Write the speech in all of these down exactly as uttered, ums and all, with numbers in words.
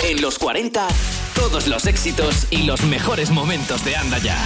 En los cuarenta, todos los éxitos y los mejores momentos de Anda Ya.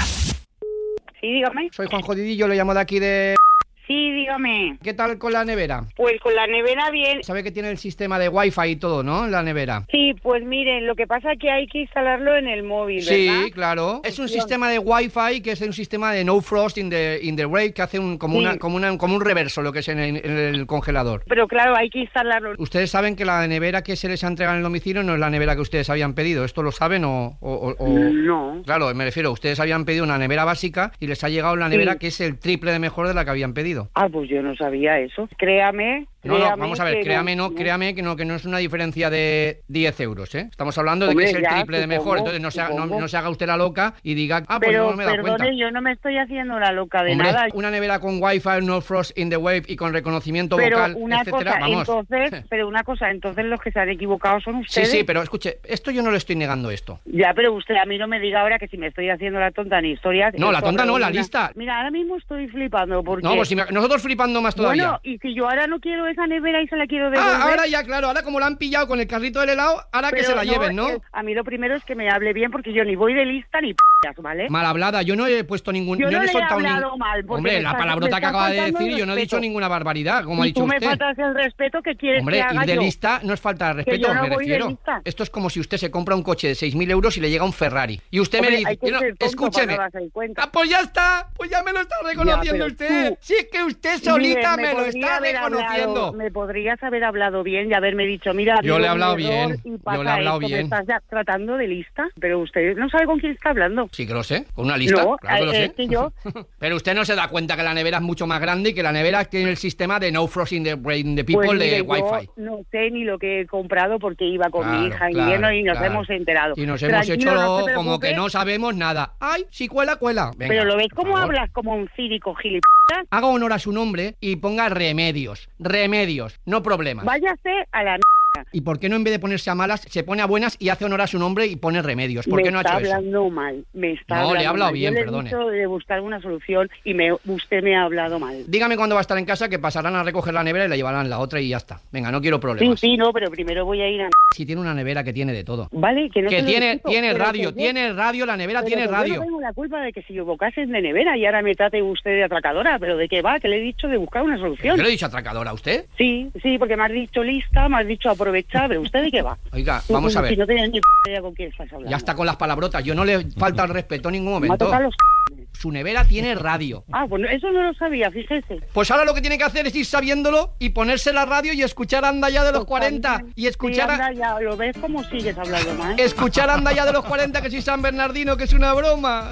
Sí, dígame. Soy Juan Jodidillo, lo llamo de aquí de... Sí, dígame. ¿Qué tal con la nevera? Pues con la nevera bien. Sabe que tiene el sistema de Wi-Fi y todo, ¿no? La nevera. Sí, pues miren, lo que pasa es que hay que instalarlo en el móvil, ¿verdad? Sí, claro. Es un sistema de Wi-Fi que es un sistema de no frost in the in the break que hace un como Sí. una como una como un reverso lo que es en el, en el congelador. Pero claro, hay que instalarlo. Ustedes saben que la nevera que se les ha entregado en el domicilio no es la nevera que ustedes habían pedido. ¿Esto lo saben o...? o, o- o- No. Claro, me refiero, ustedes habían pedido una nevera básica y les ha llegado la nevera Sí. que es el triple de mejor de la que habían pedido. Ah, pues yo no sabía eso. Créame. No, no, créame vamos a ver, que créame, no, créame que no, que no es una diferencia de diez euros, ¿eh? Estamos hablando de Hombre, que es el ya, triple de supongo, mejor, entonces no se, haga, no, supongo. no se haga usted la loca y diga, ah, pues Pero no me he dado perdone, cuenta. yo no me estoy haciendo la loca de Hombre, nada. una nevera con Wi-Fi, no frost in the wave y con reconocimiento Pero vocal, una etcétera, cosa, vamos. entonces, pero una cosa, entonces los que se han equivocado son Sí, ustedes. sí, pero escuche, esto yo no le estoy negando esto. Ya, pero usted a mí no me diga ahora que si me estoy haciendo la tonta ni historias. No, la esto tonta no, la mira, lista. Mira, ahora mismo estoy flipando porque... No, pues si me- nosotros flipando más todavía. Bueno, y si yo ahora no quiero esa nevera y se la quiero devolver... Ah, ahora ya, claro, ahora como la han pillado con el carrito del helado, ahora que pero se la lleven, ¿no? eh, a mí lo primero es que me hable bien porque yo ni voy de lista ni p***as, ¿vale? Mal hablada, yo no he puesto ningún... Yo no he le he soltado nin- hablado mal, porque Hombre, me la estás- palabrota me que estás acaba de faltando decir, el yo no he dicho respeto. ninguna barbaridad, como ha Y dicho tú me usted. faltas el respeto que quieres Hombre, que ir haga de yo. lista no es falta de Que respeto, yo no me voy de refiero. lista. Esto es como si usted se compra un coche de seis mil euros y le llega un Ferrari. Y usted Hombre, me dice, hay que yo no- ser tonto escúcheme. para no darse cuenta. Ah, pues ya está, pues ya me lo está reconociendo pero usted. tú- Sí, es que usted solita Mire, me, lo podría está haber reconociendo. hablado- me podrías haber hablado bien y haberme dicho, mira... Yo ha le he habido hablado un error bien, y yo pasa le he hablado esto, bien. ¿me estás ya tratando de lista? Pero usted no sabe con quién está hablando. Sí que lo sé, con una lista, No, claro que lo eh, sé. es que yo- Pero usted no se da cuenta que la nevera es mucho más grande y que la nevera tiene el sistema de no frost in the brain the people Pues de mire, Wi-Fi. yo no sé ni lo que he comprado porque iba con mi Claro, hija en claro, invierno y nos claro. hemos enterado. Y nos hemos Tranquilo, hecho no se como que preocupe. no sabemos nada. ¡Ay, si cuela, cuela! Venga, Pero lo ves por cómo favor. hablas como un cínico gilipollas. Haga honor a su nombre y ponga remedios. Remedios, no problemas. Váyase a la... ¿Y por qué no en vez de ponerse a malas, se pone a buenas y hace honor a su nombre y pone remedios? ¿Por me qué no ha está hecho eso? hablando mal, me está No, le he hablando hablado mal. bien, Yo le perdone. he dicho de buscar una solución y me, usted me ha hablado mal. Dígame cuándo va a estar en casa que pasarán a recoger la nevera y la llevarán la otra y ya está. Venga, no quiero Sí, problemas. sí, no, pero primero voy a ir a... Si tiene una nevera que tiene de todo. Vale, que no Que te lo tiene, discuto, tiene pero radio, que yo- tiene radio, la nevera pero tiene que Yo radio. no tengo la culpa de que se equivocasen de nevera y ahora me trate usted de atracadora, pero ¿de qué va? Que le he dicho de buscar una solución. ¿Yo le he dicho atracadora a usted? Sí, sí, porque me has dicho lista, me has dicho aprovechar, pero ¿usted de qué va? Oiga, Tú, vamos a Si ver. no tienes ni p idea con quién estás hablando. Ya está con las palabrotas. Yo no le falta el respeto en ningún Me ha momento. tocado los... Su nevera tiene radio. Ah, pues no- eso no lo sabía, fíjese. Pues ahora lo que tiene que hacer es ir sabiéndolo y ponerse la radio y escuchar Anda Ya de los Pues cuarenta. también. Y escuchar Sí, a... anda, ya lo ves como sigues hablando mal. Escuchar Anda Ya de los cuarenta, que soy San Bernardino, que es una broma.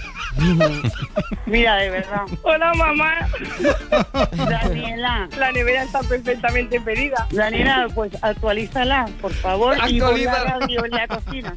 Mira, de verdad. Hola, mamá. Daniela, La nevera está perfectamente pedida. Daniela, pues actualízala, por favor. Y pon la Actualízala. radio en la cocina.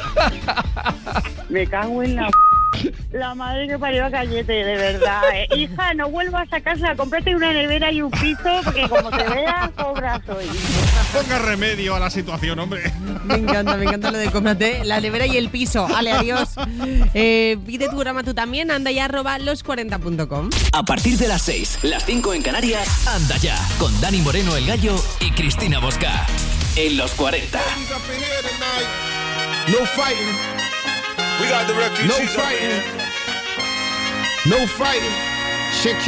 Me cago en la... La madre que parió a Cayete, de verdad. eh. Hija, no vuelvas a casa, cómprate una nevera y un piso, porque como te veas, cobras hoy. Ponga remedio a la situación, hombre. Me encanta, me encanta lo de cómprate la nevera y el piso. Ale, adiós. Eh, pide tu programa tú también, anda ya arroba los cuarenta punto com. A partir de las seis, las cinco en Canarias, Anda Ya, con Dani Moreno el Gallo y Cristina Bosca. En los cuarenta. No fighting. We got the refugees. No fighting. No fighting. Shit